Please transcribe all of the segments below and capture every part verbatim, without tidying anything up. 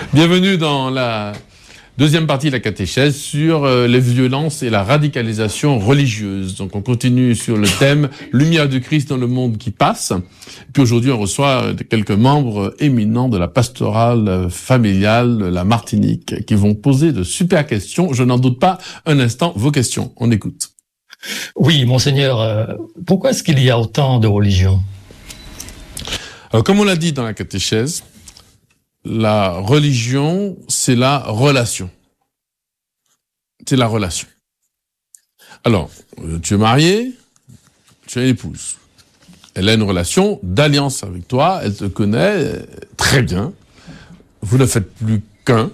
Bienvenue dans la deuxième partie de la catéchèse sur euh, les violences et la radicalisation religieuse. Donc on continue sur le thème « Lumière du Christ dans le monde qui passe ». Puis aujourd'hui on reçoit quelques membres éminents de la pastorale familiale de la Martinique qui vont poser de super questions. Je n'en doute pas un instant vos questions. On écoute. Oui, monseigneur, euh, pourquoi est-ce qu'il y a autant de religions ? Alors, comme on l'a dit dans la catéchèse, la religion, c'est la relation. C'est la relation. Alors, tu es marié, tu as une épouse. Elle a une relation d'alliance avec toi, elle te connaît très bien. Vous ne faites plus qu'un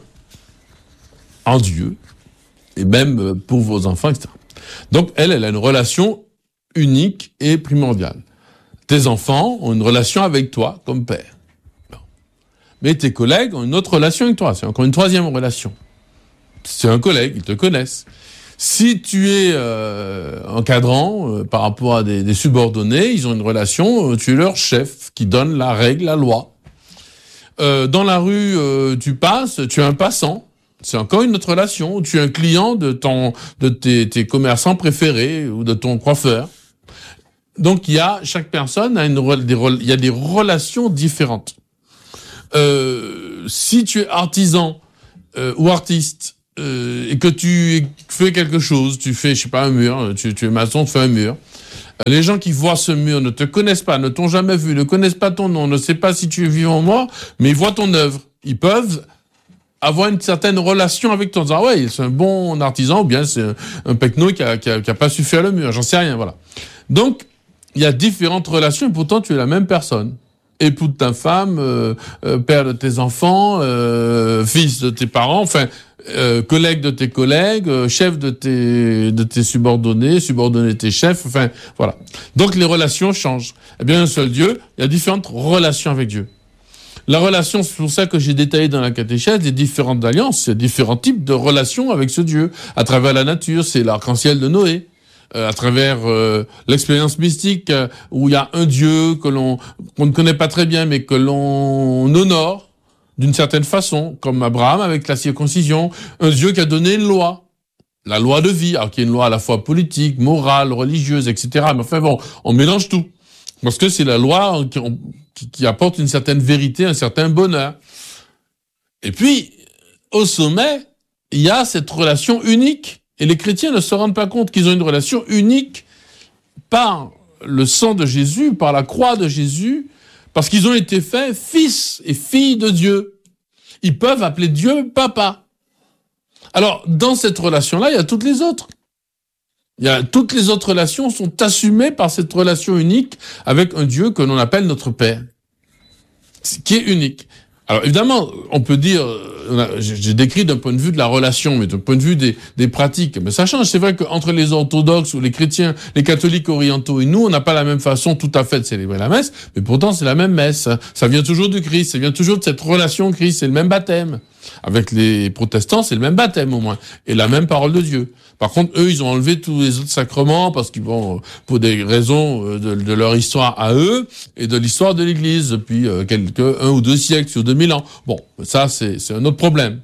en Dieu, et même pour vos enfants, et cetera. Donc, elle, elle a une relation unique et primordiale. Tes enfants ont une relation avec toi comme père. Mais tes collègues ont une autre relation avec toi. C'est encore une troisième relation. C'est un collègue, ils te connaissent. Si tu es euh, encadrant euh, par rapport à des, des subordonnés, ils ont une relation, euh, tu es leur chef qui donne la règle, la loi. Euh, dans la rue, euh, tu passes, tu es un passant. C'est encore une autre relation. Tu es un client de, ton, de tes, tes commerçants préférés ou de ton coiffeur. Donc, il y a, chaque personne a une, des, il y a des relations différentes. Euh, si tu es artisan euh, ou artiste euh, et que tu fais quelque chose, tu fais, je sais pas, un mur, tu, tu es maçon, tu fais un mur. Euh, les gens qui voient ce mur ne te connaissent pas, ne t'ont jamais vu, ne connaissent pas ton nom, ne savent pas si tu es vivant ou mort, mais ils voient ton œuvre. Ils peuvent avoir une certaine relation avec toi en disant, ah ouais, c'est un bon artisan ou bien c'est un, un pecno qui a, qui, a, qui a pas su faire le mur, j'en sais rien, voilà. Donc, il y a différentes relations et pourtant tu es la même personne. Époux de ta femme, euh, euh, père de tes enfants, euh, fils de tes parents, enfin, euh, collègue de tes collègues, euh, chef de tes, de tes subordonnés, subordonné de tes chefs, enfin, voilà. Donc les relations changent. Eh bien, un seul Dieu, il y a différentes relations avec Dieu. La relation, c'est pour ça que j'ai détaillé dans la catéchèse les différentes alliances, il y a différents types de relations avec ce Dieu. À travers la nature, c'est l'arc-en-ciel de Noé. Euh, à travers euh, l'expérience mystique euh, où il y a un Dieu que l'on qu'on ne connaît pas très bien mais que l'on honore d'une certaine façon, comme Abraham avec la circoncision, un Dieu qui a donné une loi, la loi de vie, alors qui est une loi à la fois politique, morale, religieuse, et cetera. Mais enfin bon, on mélange tout parce que c'est la loi qui, on, qui, qui apporte une certaine vérité, un certain bonheur. Et puis au sommet, il y a cette relation unique. Et les chrétiens ne se rendent pas compte qu'ils ont une relation unique par le sang de Jésus, par la croix de Jésus, parce qu'ils ont été faits fils et filles de Dieu. Ils peuvent appeler Dieu papa. Alors, dans cette relation-là, il y a toutes les autres. Il y a, toutes les autres relations sont assumées par cette relation unique avec un Dieu que l'on appelle notre Père, qui est unique. Alors évidemment, on peut dire, j'ai décrit d'un point de vue de la relation, mais d'un point de vue des, des pratiques, mais ça change. C'est vrai qu'entre les orthodoxes ou les chrétiens, les catholiques orientaux et nous, on n'a pas la même façon tout à fait de célébrer la messe, mais pourtant c'est la même messe. Ça vient toujours du Christ, ça vient toujours de cette relation au Christ, c'est le même baptême. Avec les protestants, c'est le même baptême au moins, et la même parole de Dieu. Par contre, eux, ils ont enlevé tous les autres sacrements parce qu'ils vont, pour des raisons de, de leur histoire à eux et de l'histoire de l'Église depuis quelques un ou deux siècles sur deux mille ans. Bon, ça c'est c'est un autre problème.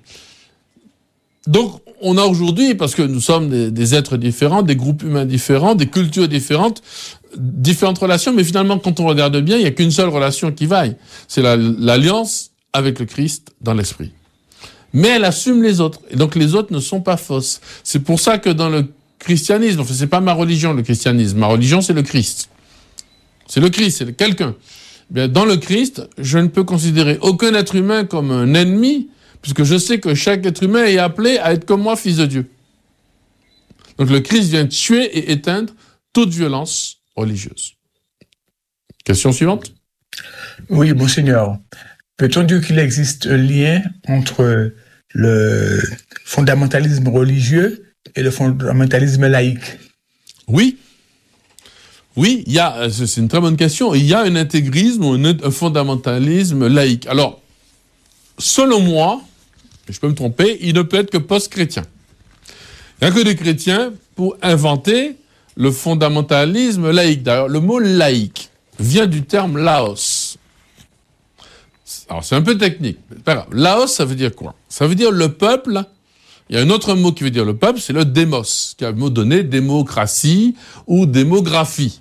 Donc, on a aujourd'hui, parce que nous sommes des, des êtres différents, des groupes humains différents, des cultures différentes, différentes relations, mais finalement, quand on regarde bien, il n'y a qu'une seule relation qui vaille. C'est la, l'alliance avec le Christ dans l'esprit. Mais elle assume les autres. Et donc les autres ne sont pas fausses. C'est pour ça que dans le christianisme, enfin c'est pas ma religion le christianisme, ma religion c'est le Christ. C'est le Christ, c'est quelqu'un. Bien, dans le Christ, je ne peux considérer aucun être humain comme un ennemi, puisque je sais que chaque être humain est appelé à être comme moi, fils de Dieu. Donc le Christ vient tuer et éteindre toute violence religieuse. Question suivante. Oui, monseigneur. Peut-on dire qu'il existe un lien entre le fondamentalisme religieux et le fondamentalisme laïque? Oui. Oui, il y a, c'est une très bonne question. Il y a un intégrisme ou un, un fondamentalisme laïque. Alors, selon moi, je peux me tromper, il ne peut être que post-chrétien. Il n'y a que des chrétiens pour inventer le fondamentalisme laïque. D'ailleurs, le mot laïque vient du terme laos. Alors, c'est un peu technique. Mais c'est pas grave. Laos, ça veut dire quoi? Ça veut dire le peuple. Il y a un autre mot qui veut dire le peuple, c'est le démos, qui a un mot donné démocratie ou démographie.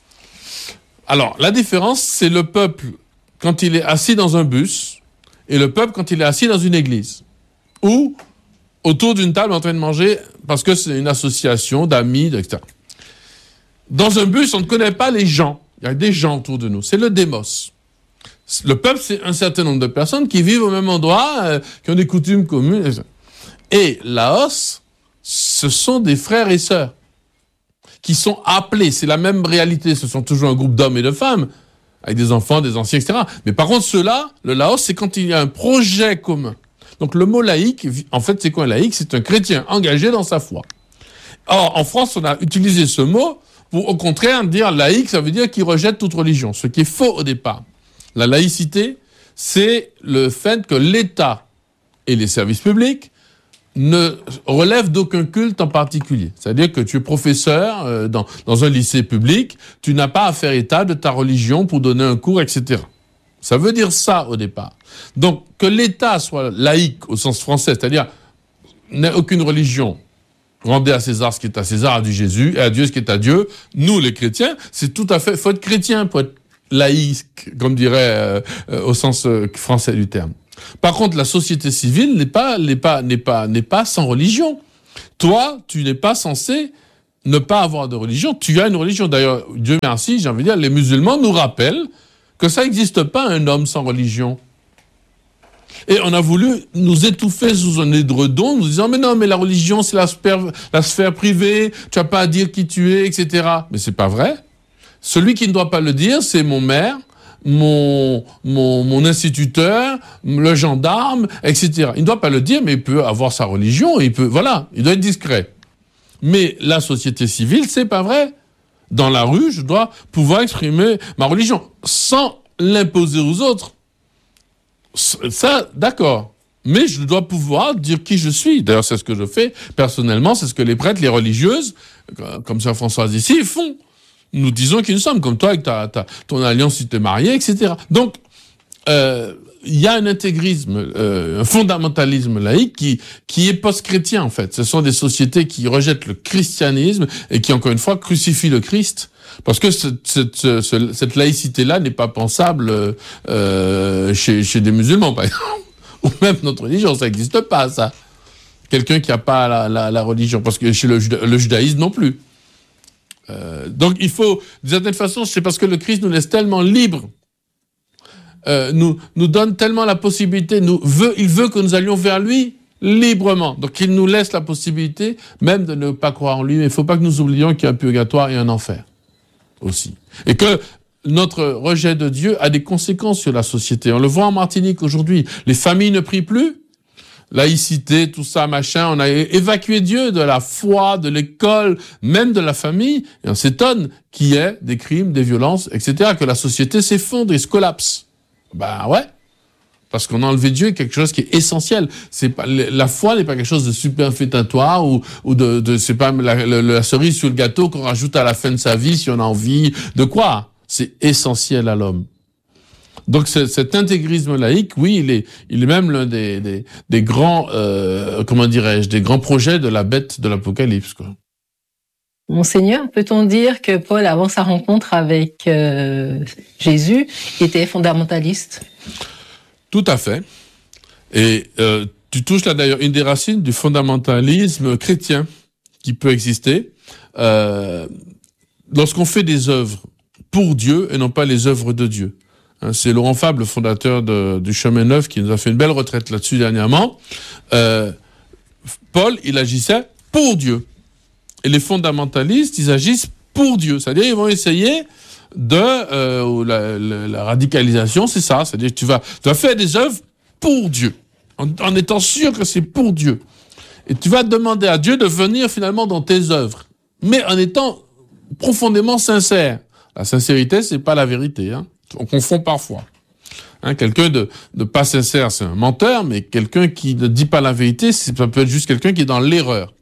Alors, la différence, c'est le peuple quand il est assis dans un bus et le peuple quand il est assis dans une église. Ou autour d'une table en train de manger parce que c'est une association d'amis, et cetera. Dans un bus, on ne connaît pas les gens. Il y a des gens autour de nous. C'est le démos. Le peuple, c'est un certain nombre de personnes qui vivent au même endroit, euh, qui ont des coutumes communes. Et cetera. Et Laos, ce sont des frères et sœurs qui sont appelés. C'est la même réalité. Ce sont toujours un groupe d'hommes et de femmes, avec des enfants, des anciens, et cetera. Mais par contre, ceux-là, le Laos, c'est quand il y a un projet commun. Donc le mot laïque, en fait, c'est quoi un laïque? C'est un chrétien engagé dans sa foi. Or, en France, on a utilisé ce mot pour, au contraire, dire laïque, ça veut dire qu'il rejette toute religion, ce qui est faux au départ. La laïcité, c'est le fait que l'État et les services publics ne relève d'aucun culte en particulier. C'est-à-dire que tu es professeur euh, dans, dans un lycée public, tu n'as pas à faire état de ta religion pour donner un cours, et cetera. Ça veut dire ça au départ. Donc, que l'État soit laïque au sens français, c'est-à-dire n'ait aucune religion, rendez à César ce qui est à César, à du Jésus, et à Dieu ce qui est à Dieu, nous les chrétiens, c'est tout à fait, faut être chrétien pour être laïque, comme dirait euh, euh, au sens euh, français du terme. Par contre, la société civile n'est pas, n'est pas, n'est pas, n'est pas sans religion. Toi, tu n'es pas censé ne pas avoir de religion. Tu as une religion. D'ailleurs, Dieu merci, j'ai envie de dire, les musulmans nous rappellent que ça n'existe pas un homme sans religion. Et on a voulu nous étouffer sous un édredon, nous disant, mais non, mais la religion, c'est la sphère, la sphère privée, tu n'as pas à dire qui tu es, et cetera. Mais c'est pas vrai. Celui qui ne doit pas le dire, c'est mon maire, Mon, mon, mon instituteur, le gendarme, et cetera. Il ne doit pas le dire, mais il peut avoir sa religion, il peut, voilà, il doit être discret. Mais la société civile, c'est pas vrai. Dans la rue, je dois pouvoir exprimer ma religion sans l'imposer aux autres. Ça, d'accord. Mais je dois pouvoir dire qui je suis. D'ailleurs, c'est ce que je fais personnellement, c'est ce que les prêtres, les religieuses, comme Saint François ici, font. Nous disons qui nous sommes, comme toi avec ta, ta, ton alliance si tu es marié, et cetera. Donc, euh, il y a un intégrisme, euh, un fondamentalisme laïque qui, qui est post-chrétien, en fait. Ce sont des sociétés qui rejettent le christianisme et qui, encore une fois, crucifient le Christ. Parce que cette, cette, cette, cette laïcité-là n'est pas pensable euh, chez, chez des musulmans, par exemple. Ou même notre religion, ça n'existe pas, ça. Quelqu'un qui n'a pas la, la, la religion. Parce que chez le, le judaïsme non plus. Euh, donc il faut, d'une certaine façon, c'est parce que le Christ nous laisse tellement libres, euh, nous, nous donne tellement la possibilité, nous veut, il veut que nous allions vers lui librement. Donc il nous laisse la possibilité même de ne pas croire en lui, mais il ne faut pas que nous oublions qu'il y a un purgatoire et un enfer aussi. Et que notre rejet de Dieu a des conséquences sur la société. On le voit en Martinique aujourd'hui, les familles ne prient plus. Laïcité, tout ça, machin, on a évacué Dieu de la foi, de l'école, même de la famille, et on s'étonne qu'il y ait des crimes, des violences, et cetera, que la société s'effondre et se collapse. Ben ouais, parce qu'on a enlevé Dieu, quelque chose qui est essentiel. C'est pas, la foi n'est pas quelque chose de superfétatoire ou, ou de, de c'est pas la, la, la cerise sur le gâteau qu'on rajoute à la fin de sa vie si on a envie de quoi. C'est essentiel à l'homme. Donc cet intégrisme laïque, oui, il est, il est même l'un des, des, des grands, euh, comment dirais-je, des grands projets de la bête de l'Apocalypse, quoi. Monseigneur, peut-on dire que Paul, avant sa rencontre avec euh, Jésus, était fondamentaliste? Tout à fait. Et euh, tu touches là d'ailleurs une des racines du fondamentalisme chrétien qui peut exister. Euh, lorsqu'on fait des œuvres pour Dieu et non pas les œuvres de Dieu. C'est Laurent Fabre, le fondateur de, du Chemin Neuf, qui nous a fait une belle retraite là-dessus dernièrement. Euh, Paul, il agissait pour Dieu. Et les fondamentalistes, ils agissent pour Dieu. C'est-à-dire, ils vont essayer de... Euh, la, la, la radicalisation, c'est ça. C'est-à-dire que tu vas, tu vas faire des œuvres pour Dieu, en, en étant sûr que c'est pour Dieu. Et tu vas demander à Dieu de venir finalement dans tes œuvres, mais en étant profondément sincère. La sincérité, c'est pas la vérité, hein. On confond parfois. Hein, quelqu'un de, de pas sincère, c'est un menteur, mais quelqu'un qui ne dit pas la vérité, ça peut être juste quelqu'un qui est dans l'erreur.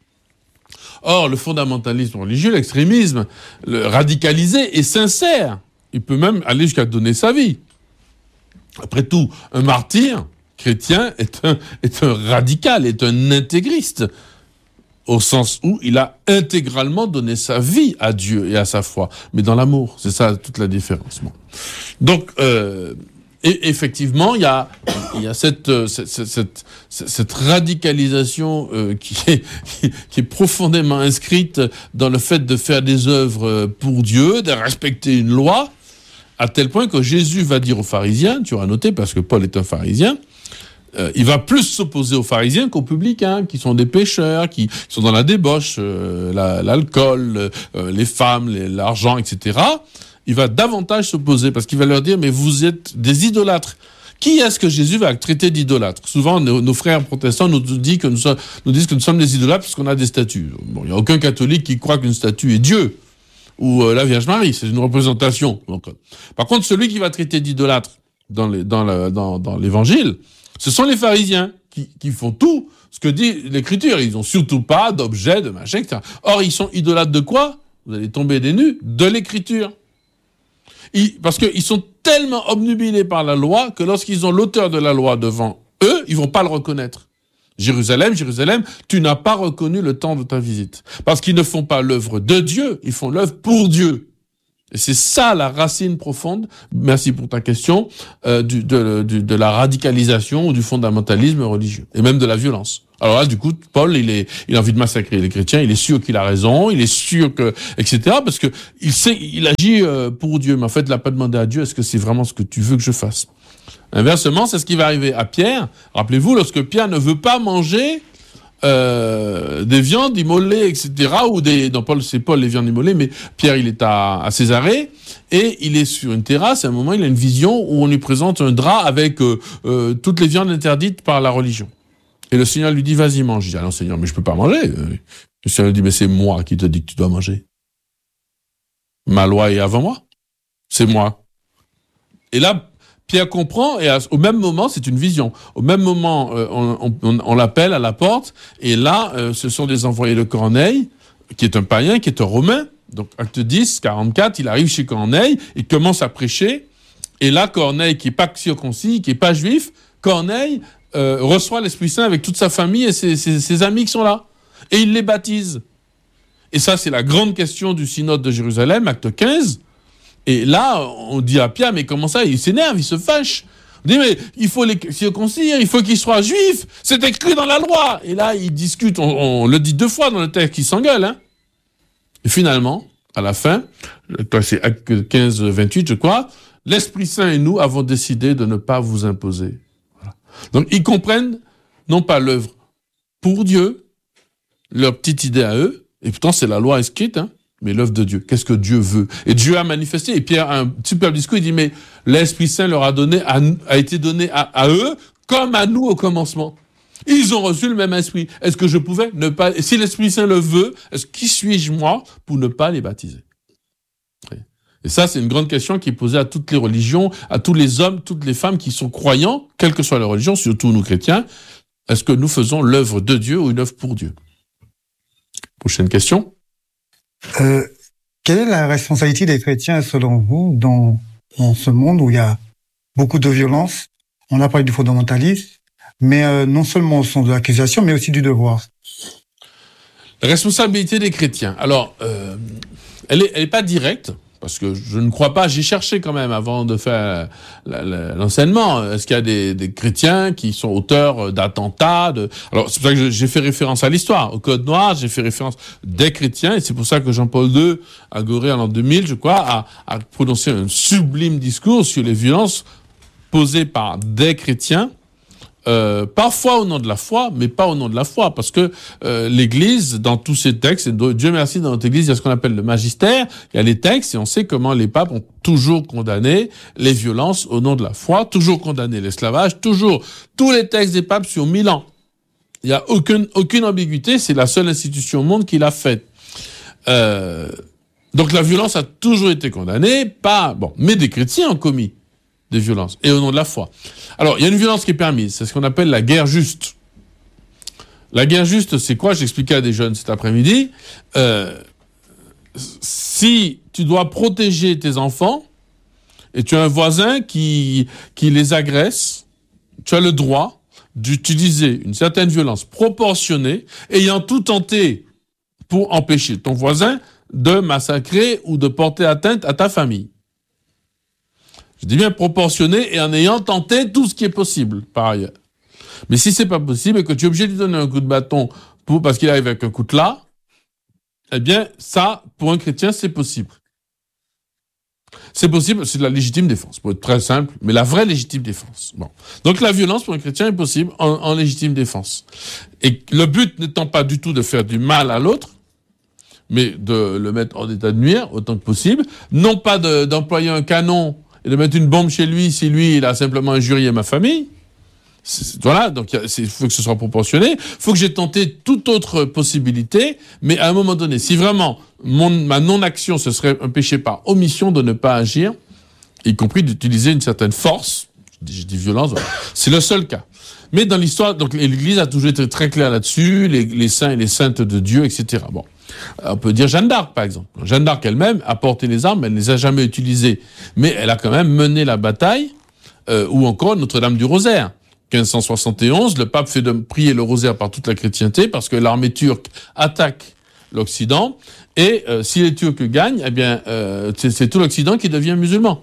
Or, le fondamentalisme religieux, l'extrémisme, le radicalisé est sincère. Il peut même aller jusqu'à donner sa vie. Après tout, un martyr chrétien est un, est un radical, est un intégriste, au sens où il a intégralement donné sa vie à Dieu et à sa foi, mais dans l'amour. C'est ça toute la différence. Bon. Donc, euh, et effectivement, il y a, il y a cette, cette, cette, cette radicalisation euh, qui, est, qui est profondément inscrite dans le fait de faire des œuvres pour Dieu, de respecter une loi, à tel point que Jésus va dire aux pharisiens, tu auras noté parce que Paul est un pharisien, Euh, il va plus s'opposer aux pharisiens qu'aux publicains, qui sont des pécheurs, qui sont dans la débauche, euh, la, l'alcool, euh, les femmes, les, l'argent, et cetera. Il va davantage s'opposer parce qu'il va leur dire, mais vous êtes des idolâtres. Qui est-ce que Jésus va traiter d'idolâtre? Souvent, nos, nos frères protestants nous, dit que nous, sommes, nous disent que nous sommes des idolâtres parce qu'on a des statues. Bon, il n'y a aucun catholique qui croit qu'une statue est Dieu ou euh, la Vierge Marie, c'est une représentation. Donc, euh, par contre, celui qui va traiter d'idolâtre dans, les, dans, la, dans, dans l'Évangile, ce sont les pharisiens qui, qui font tout ce que dit l'Écriture. Ils n'ont surtout pas d'objet, de machin, et cetera. Or, ils sont idolâtres de quoi? Vous allez tomber des nues de l'Écriture. Ils, parce qu'ils sont tellement obnubilés par la loi que lorsqu'ils ont l'auteur de la loi devant eux, ils vont pas le reconnaître. Jérusalem, Jérusalem, tu n'as pas reconnu le temps de ta visite. Parce qu'ils ne font pas l'œuvre de Dieu, ils font l'œuvre pour Dieu. Et c'est ça la racine profonde, merci pour ta question, euh, du, de, du, de la radicalisation ou du fondamentalisme religieux, et même de la violence. Alors là, du coup, Paul, il est, il a envie de massacrer les chrétiens, il est sûr qu'il a raison, il est sûr que, et cetera, parce que il sait, il agit euh, pour Dieu, mais en fait, il n'a pas demandé à Dieu, est-ce que c'est vraiment ce que tu veux que je fasse? Inversement, c'est ce qui va arriver à Pierre. Rappelez-vous, lorsque Pierre ne veut pas manger Euh, des viandes immolées, et cetera, ou des, non, Paul, c'est Paul les viandes immolées, mais Pierre, il est à, à Césarée, et il est sur une terrasse, à un moment, il a une vision où on lui présente un drap avec euh, euh, toutes les viandes interdites par la religion. Et le Seigneur lui dit, vas-y, mange. Il dit, ah non, Seigneur, mais je peux pas manger. Le Seigneur lui dit, mais c'est moi qui te dis que tu dois manger. Ma loi est avant moi. C'est moi. Et là, Pierre comprend, et à, au même moment, c'est une vision. Au même moment, euh, on, on, on l'appelle à la porte, et là, euh, ce sont des envoyés de Corneille, qui est un païen, qui est un Romain. Donc, acte dix, quarante-quatre, il arrive chez Corneille, il commence à prêcher, et là, Corneille, qui n'est pas circoncis, qui n'est pas juif, Corneille euh, reçoit l'Esprit Saint avec toute sa famille et ses, ses, ses amis qui sont là. Et il les baptise. Et ça, c'est la grande question du synode de Jérusalem, acte quinze. Et là, on dit à Pierre, mais comment ça? Il s'énerve, il se fâche. On dit, mais il faut les circoncire, il faut qu'ils soient juifs. C'est écrit dans la loi. Et là, ils discutent, on, on le dit deux fois dans le texte, ils s'engueulent. Hein. Et finalement, à la fin, c'est acte quinze, vingt-huit, je crois, l'Esprit Saint et nous avons décidé de ne pas vous imposer. Voilà. Donc, ils comprennent, non pas l'œuvre pour Dieu, leur petite idée à eux, et pourtant c'est la loi inscrite, hein, mais l'œuvre de Dieu. Qu'est-ce que Dieu veut? Et Dieu a manifesté. Et Pierre a un super discours. Il dit, mais l'Esprit Saint leur a donné, a, a été donné à, à eux, comme à nous au commencement. Ils ont reçu le même esprit. Est-ce que je pouvais ne pas, si l'Esprit Saint le veut, est-ce, qui suis-je moi pour ne pas les baptiser? Et ça, c'est une grande question qui est posée à toutes les religions, à tous les hommes, toutes les femmes qui sont croyants, quelle que soit leur religion, surtout nous chrétiens. Est-ce que nous faisons l'œuvre de Dieu ou une œuvre pour Dieu? Prochaine question. Euh, quelle est la responsabilité des chrétiens, selon vous, dans, dans ce monde où il y a beaucoup de violence? On a parlé du fondamentalisme, mais euh, non seulement au sens de l'accusation, mais aussi du devoir. La responsabilité des chrétiens. Alors, euh, elle est, elle est pas directe, parce que je ne crois pas, j'ai cherché quand même avant de faire la, la, l'enseignement, est-ce qu'il y a des, des chrétiens qui sont auteurs d'attentats, de... Alors c'est pour ça que j'ai fait référence à l'histoire, au Code Noir, j'ai fait référence des chrétiens, et c'est pour ça que Jean-Paul deux, à Gorée en l'an deux mille, je crois, a, a prononcé un sublime discours sur les violences posées par des chrétiens, Euh, parfois au nom de la foi, mais pas au nom de la foi, parce que euh, l'Église, dans tous ces textes, et Dieu merci, dans notre Église, il y a ce qu'on appelle le magistère, il y a les textes, et on sait comment les papes ont toujours condamné les violences au nom de la foi, toujours condamné l'esclavage, toujours, tous les textes des papes sur mille ans. Il n'y a aucune, aucune ambiguïté, c'est la seule institution au monde qui l'a faite. Euh, donc la violence a toujours été condamnée, pas, bon, mais des chrétiens ont commis des violences, et au nom de la foi. Alors, il y a une violence qui est permise, c'est ce qu'on appelle la guerre juste. La guerre juste, c'est quoi? J'expliquais à des jeunes cet après-midi. Euh, si tu dois protéger tes enfants, et tu as un voisin qui, qui les agresse, tu as le droit d'utiliser une certaine violence proportionnée, ayant tout tenté pour empêcher ton voisin de massacrer ou de porter atteinte à ta famille. Je dis bien proportionné et en ayant tenté tout ce qui est possible, par ailleurs. Mais si c'est pas possible et que tu es obligé de lui donner un coup de bâton pour, parce qu'il arrive avec un coutelas, eh bien, ça, pour un chrétien, c'est possible. C'est possible, c'est de la légitime défense, pour être très simple, mais la vraie légitime défense. Bon. Donc la violence pour un chrétien est possible en, en légitime défense. Et le but n'étant pas du tout de faire du mal à l'autre, mais de le mettre en état de nuire autant que possible, non pas de, d'employer un canon et de mettre une bombe chez lui si lui, il a simplement injurié ma famille. C'est, voilà, donc il faut que ce soit proportionné. Il faut que j'ai tenté toute autre possibilité, mais à un moment donné, si vraiment mon, ma non-action, ce serait un péché par omission de ne pas agir, y compris d'utiliser une certaine force, je dis, je dis violence, voilà. C'est le seul cas. Mais dans l'histoire, donc l'Église a toujours été très claire là-dessus, les, les saints et les saintes de Dieu, et cetera. Bon, on peut dire Jeanne d'Arc, par exemple. Jeanne d'Arc elle-même a porté les armes, elle ne les a jamais utilisées, mais elle a quand même mené la bataille, euh, ou encore Notre-Dame du Rosaire. quinze cent soixante et onze, le pape fait de prier le rosaire par toute la chrétienté parce que l'armée turque attaque l'Occident et euh, si les Turcs gagnent, eh bien, euh, c'est, c'est tout l'Occident qui devient musulman.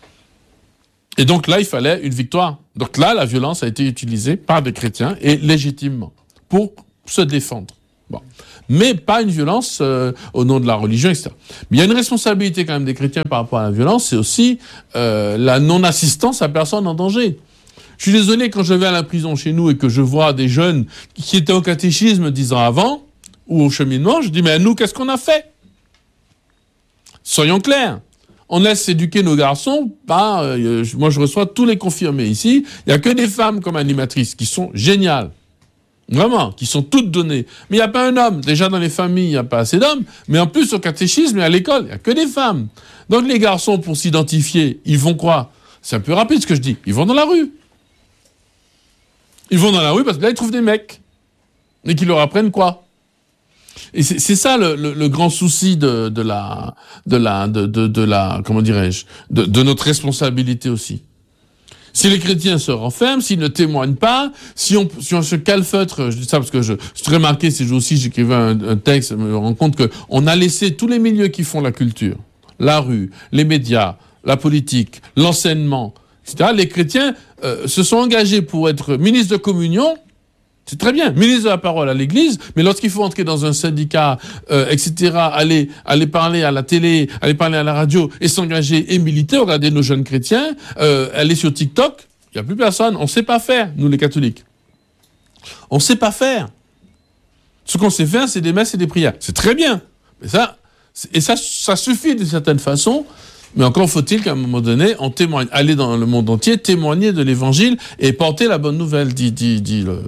Et donc là, il fallait une victoire. Donc là, la violence a été utilisée par des chrétiens et légitimement pour se défendre. Bon. Mais pas une violence euh, au nom de la religion, et cetera. Mais il y a une responsabilité quand même des chrétiens par rapport à la violence, c'est aussi euh, la non-assistance à personne en danger. Je suis désolé, quand je vais à la prison chez nous et que je vois des jeunes qui étaient au catéchisme dix ans avant, ou au cheminement, je dis, mais nous, qu'est-ce qu'on a fait? Soyons clairs. On laisse éduquer nos garçons, bah, euh, moi je reçois tous les confirmés ici, il n'y a que des femmes comme animatrices qui sont géniales. Vraiment, qui sont toutes données. Mais il n'y a pas un homme. Déjà dans les familles, il n'y a pas assez d'hommes, mais en plus au catéchisme et à l'école, il n'y a que des femmes. Donc les garçons, pour s'identifier, ils vont quoi? C'est un peu rapide ce que je dis. Ils vont dans la rue. Ils vont dans la rue parce que là, ils trouvent des mecs. Et qui leur apprennent quoi? Et c'est, c'est ça le, le, le grand souci de, de la, de la, de, de, de la, comment dirais-je, de, de notre responsabilité aussi. Si les chrétiens se renferment, s'ils ne témoignent pas, si on, si on se calfeutre, je dis ça parce que je, je suis remarqué ces jours-ci, j'écrivais un, un texte, je me rends compte que on a laissé tous les milieux qui font la culture, la rue, les médias, la politique, l'enseignement, et cetera. Les chrétiens euh, se sont engagés pour être ministres de communion. C'est très bien, ministre de la parole à l'église, mais lorsqu'il faut entrer dans un syndicat, euh, et cetera, aller, aller parler à la télé, aller parler à la radio et s'engager et militer, regardez nos jeunes chrétiens, euh, aller sur TikTok, il n'y a plus personne, on ne sait pas faire, nous les catholiques. On ne sait pas faire. Ce qu'on sait faire, c'est des messes et des prières. C'est très bien, mais ça, et ça, ça suffit d'une certaine façon. Mais encore faut-il qu'à un moment donné, on témoigne, aller dans le monde entier, témoigner de l'évangile et porter la bonne nouvelle, dit, dit, dit le...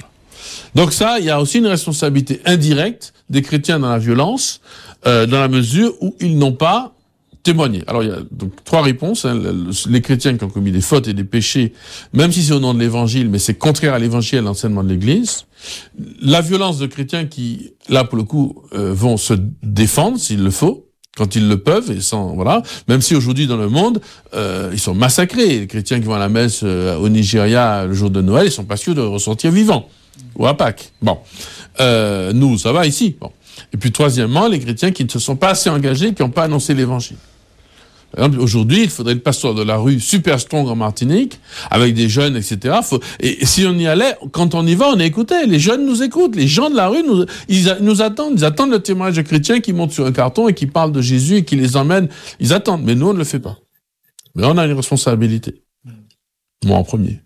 Donc ça, il y a aussi une responsabilité indirecte des chrétiens dans la violence, euh, dans la mesure où ils n'ont pas témoigné. Alors il y a donc trois réponses. Hein. Les chrétiens qui ont commis des fautes et des péchés, même si c'est au nom de l'évangile, mais c'est contraire à l'évangile et à l'enseignement de l'Église. La violence de chrétiens qui, là pour le coup, euh, vont se défendre s'il le faut, quand ils le peuvent, et sans, voilà. Même si aujourd'hui dans le monde, euh, ils sont massacrés. Les chrétiens qui vont à la messe euh, au Nigeria le jour de Noël, ils sont pas sûrs de ressortir vivants. Ou à Pâques. Bon. Euh, nous, ça va ici. Bon. Et puis, troisièmement, les chrétiens qui ne se sont pas assez engagés, qui n'ont pas annoncé l'évangile. Par exemple, aujourd'hui, il faudrait le pasteur de la rue super strong en Martinique, avec des jeunes, et cetera. Faut... Et si on y allait, quand on y va, on est écouté. Les jeunes nous écoutent. Les gens de la rue nous, ils a... nous attendent. Ils attendent le témoignage de chrétiens qui montent sur un carton et qui parlent de Jésus et qui les emmènent. Ils attendent. Mais nous, on ne le fait pas. Mais on a une responsabilité. Moi en premier.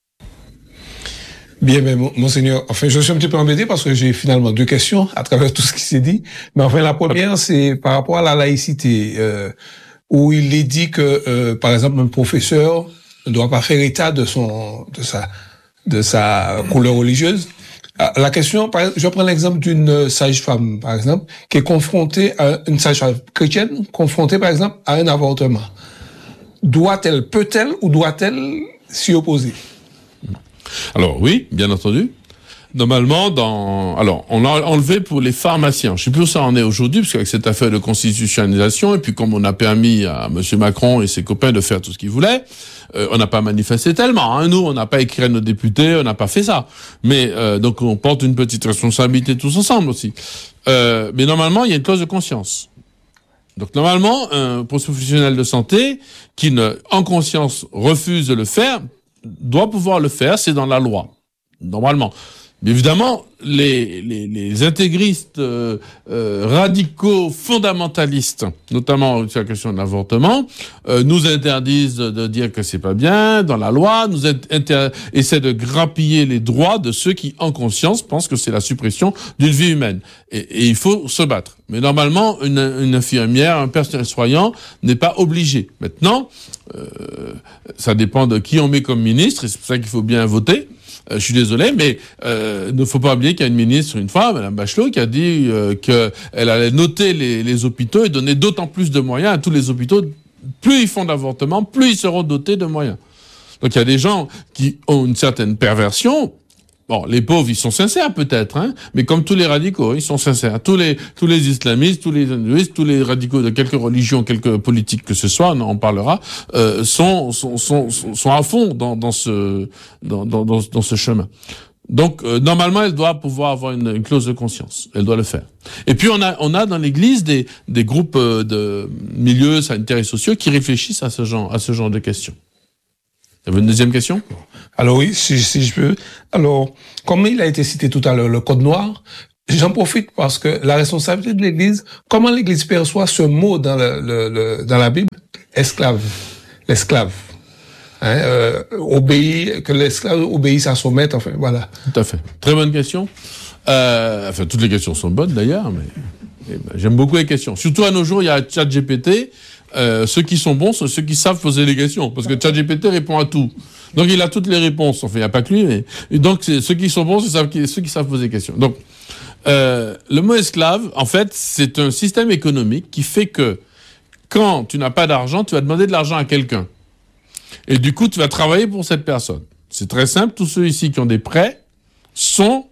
Bien, mais monseigneur, enfin, je suis un petit peu embêté parce que j'ai finalement deux questions à travers tout ce qui s'est dit. Mais enfin, la première, c'est par rapport à la laïcité, euh, où il est dit que, euh, par exemple, un professeur ne doit pas faire état de son, de sa, de sa couleur religieuse. La question, par exemple, je prends l'exemple d'une sage-femme, par exemple, qui est confrontée à une sage-femme chrétienne, confrontée, par exemple, à un avortement. Doit-elle, peut-elle ou doit-elle s'y opposer? Alors oui, bien entendu. Normalement, dans, alors, on l'a enlevé pour les pharmaciens. Je sais plus où ça en est aujourd'hui, parce qu'avec cette affaire de constitutionnalisation, et puis comme on a permis à M. Macron et ses copains de faire tout ce qu'ils voulaient, euh, on n'a pas manifesté tellement. Hein. Nous, on n'a pas écrit à nos députés, on n'a pas fait ça. Mais euh, donc, on porte une petite responsabilité tous ensemble aussi. Euh, mais normalement, il y a une clause de conscience. Donc normalement, un professionnel de santé qui, ne, en conscience, refuse de le faire, doit pouvoir le faire, c'est dans la loi, normalement. Mais évidemment, les, les, les intégristes euh, euh, radicaux, fondamentalistes, notamment sur la question de l'avortement, euh, nous interdisent de, de dire que c'est pas bien dans la loi, nous inter- essaient de grappiller les droits de ceux qui, en conscience, pensent que c'est la suppression d'une vie humaine. Et, et il faut se battre. Mais normalement, une, une infirmière, un personnel soignant n'est pas obligé. Maintenant, euh, ça dépend de qui on met comme ministre, et c'est pour ça qu'il faut bien voter. Euh, je suis désolé, mais euh, il ne faut pas oublier qu'il y a une ministre, une fois, Mme Bachelot, qui a dit euh, qu'elle allait noter les, les hôpitaux et donner d'autant plus de moyens à tous les hôpitaux. Plus ils font d'avortements, plus ils seront dotés de moyens. Donc il y a des gens qui ont une certaine perversion. Bon, les pauvres, ils sont sincères peut-être, hein, mais comme tous les radicaux, ils sont sincères. Tous les tous les islamistes, tous les hindouistes, tous les radicaux de quelque religion, quelque politique que ce soit, on en parlera, euh, sont, sont sont sont à fond dans dans ce dans dans dans, dans ce chemin. Donc euh, normalement, elle doit pouvoir avoir une, une clause de conscience. Elle doit le faire. Et puis on a on a dans l'Église des des groupes de milieux sanitaires et sociaux qui réfléchissent à ce genre à ce genre de questions. Il y avait une deuxième question ? Alors oui, si, si je peux. Alors, comme il a été cité tout à l'heure, le code noir, j'en profite parce que la responsabilité de l'Église, comment l'Église perçoit ce mot dans, le, le, le, dans la Bible, esclave, l'esclave, hein, euh, obéir, que l'esclave obéisse à son maître, enfin voilà. Tout à fait. Très bonne question. Euh, enfin, toutes les questions sont bonnes d'ailleurs, mais eh ben, j'aime beaucoup les questions. Surtout à nos jours, il y a ChatGPT. Euh, ceux qui sont bons sont ceux qui savent poser les questions, parce que ChatGPT répond à tout. Donc il a toutes les réponses. Enfin, il n'y a pas que lui, mais et donc c'est, ceux qui sont bons, c'est ceux qui savent poser des questions. Donc euh, le mot esclave, en fait, c'est un système économique qui fait que quand tu n'as pas d'argent, tu vas demander de l'argent à quelqu'un, et du coup tu vas travailler pour cette personne. C'est très simple. Tous ceux ici qui ont des prêts sont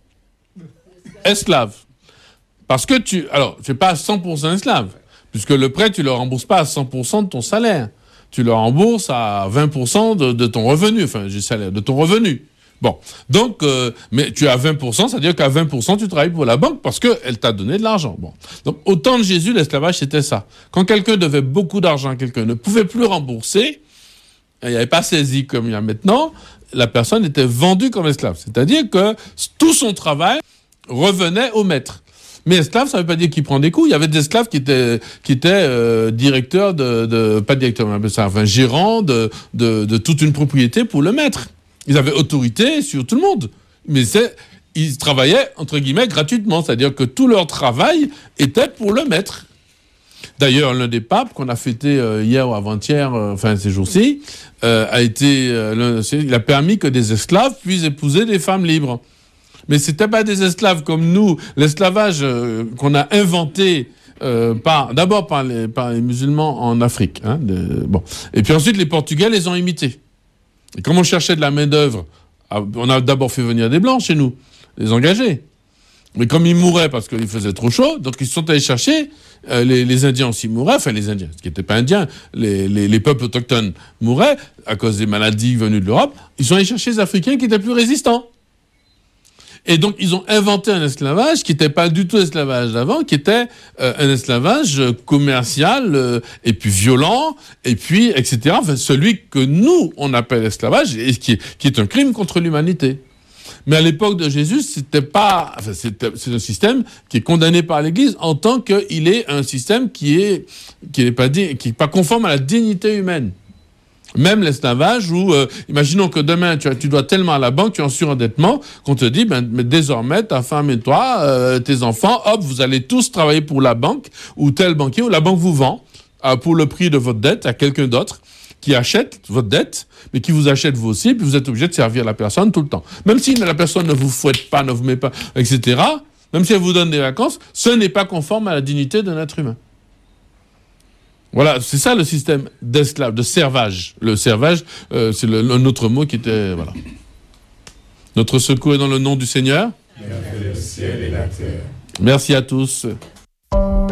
esclaves, parce que tu, alors tu n'es pas à cent pour cent esclave. Puisque le prêt, tu le rembourses pas à cent pour cent de ton salaire. Tu le rembourses à vingt pour cent de, de ton revenu. Enfin, j'ai salaire, de ton revenu. Bon. Donc, euh, mais tu as vingt pour cent, c'est-à-dire qu'à vingt pour cent, tu travailles pour la banque parce qu'elle t'a donné de l'argent. Bon. Donc, au temps de Jésus, l'esclavage, c'était ça. Quand quelqu'un devait beaucoup d'argent, quelqu'un ne pouvait plus rembourser, il n'y avait pas saisi comme il y a maintenant, la personne était vendue comme esclave. C'est-à-dire que tout son travail revenait au maître. Mais esclave, ça veut pas dire qu'il prend des coups. Il y avait des esclaves qui étaient qui étaient euh, directeurs de, de pas directeurs, on appelle ça, enfin gérants de, de de toute une propriété pour le maître. Ils avaient autorité sur tout le monde. Mais c'est ils travaillaient entre guillemets gratuitement, c'est-à-dire que tout leur travail était pour le maître. D'ailleurs, l'un des papes qu'on a fêté euh, hier ou avant-hier, euh, enfin ces jours-ci, euh, a été, euh, il a permis que des esclaves puissent épouser des femmes libres. Mais c'était pas des esclaves comme nous. L'esclavage euh, qu'on a inventé euh, par, d'abord par les, par les musulmans en Afrique. Hein, de, bon. Et puis ensuite, les Portugais les ont imités. Et comme on cherchait de la main-d'œuvre, on a d'abord fait venir des Blancs chez nous, les engager. Mais comme ils mouraient parce qu'il faisait trop chaud, donc ils sont allés chercher, euh, les, les Indiens aussi mouraient, enfin les Indiens, ce qui n'était pas Indiens, les, les, les peuples autochtones mouraient à cause des maladies venues de l'Europe, ils sont allés chercher les Africains qui étaient plus résistants. Et donc, ils ont inventé un esclavage qui n'était pas du tout l'esclavage d'avant, qui était euh, un esclavage commercial, euh, et puis violent, et puis, et cetera. Enfin, celui que nous, on appelle esclavage, et qui est, qui est un crime contre l'humanité. Mais à l'époque de Jésus, c'était pas, enfin, c'était, c'est un système qui est condamné par l'Église en tant qu'il est un système qui est, qui n'est pas, qui est pas conforme à la dignité humaine. Même l'esclavage où, euh, imaginons que demain, tu, tu dois tellement à la banque, tu es en surendettement, qu'on te dit, ben, mais désormais, ta femme et toi, euh, tes enfants, hop, vous allez tous travailler pour la banque, ou tel banquier, ou la banque vous vend, euh, pour le prix de votre dette à quelqu'un d'autre, qui achète votre dette, mais qui vous achète vous aussi, puis vous êtes obligé de servir la personne tout le temps. Même si la personne ne vous fouette pas, ne vous met pas, et cetera, même si elle vous donne des vacances, ce n'est pas conforme à la dignité d'un être humain. Voilà, c'est ça le système d'esclave, de servage. Le servage, euh, c'est le, un autre mot qui était... Voilà. Notre secours est dans le nom du Seigneur. Merci à tous.